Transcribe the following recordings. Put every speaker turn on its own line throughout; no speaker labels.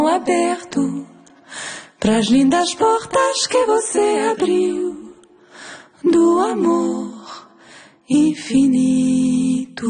Aberto pras lindas portas que você abriu do amor infinito.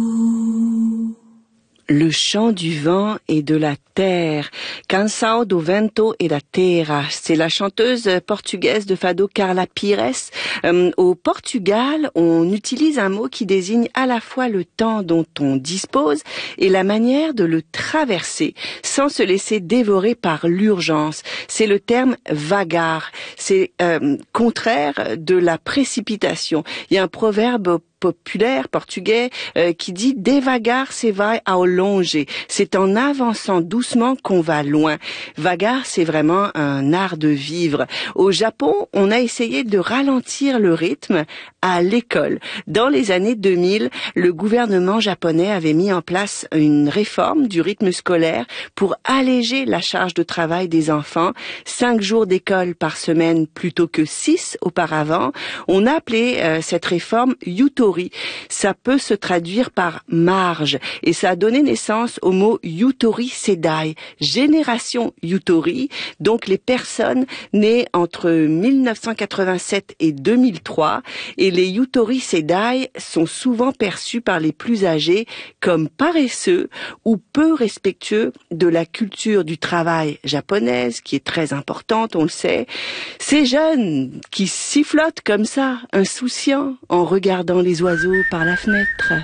Le chant du vent et de la terre. Canção do vento e da terra. C'est la chanteuse portugaise de fado Carla Pires. Au Portugal, on utilise un mot qui désigne à la fois le temps dont on dispose et la manière de le traverser, sans se laisser dévorer par l'urgence. C'est le terme vagar. C'est contraire de la précipitation. Il y a un proverbe populaire portugais qui dit « Devagar se vai ao longe ». C'est en avançant doucement qu'on va loin. Vagar, c'est vraiment un art de vivre. Au Japon, on a essayé de ralentir le rythme à l'école. Dans les années 2000, le gouvernement japonais avait mis en place une réforme du rythme scolaire pour alléger la charge de travail des enfants. 5 jours d'école par semaine plutôt que 6 auparavant. On a appelé cette réforme Yutori. Ça peut se traduire par marge et ça a donné naissance au mot Yutori Sedai, génération Yutori, donc les personnes nées entre 1987 et 2003, et les Yutori Sedai sont souvent perçus par les plus âgés comme paresseux ou peu respectueux de la culture du travail japonaise, qui est très importante, on le sait. Ces jeunes qui sifflotent comme ça, insouciants, en regardant les oiseaux par la fenêtre.